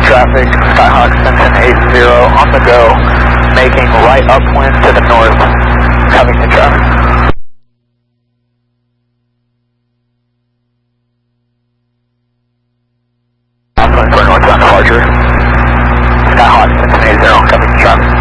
traffic, Skyhawk Simpson 80 on the go, making right upwind to the north, Covington traffic. Upwind for northbound departure, Skyhawk Simpson 80, Covington traffic.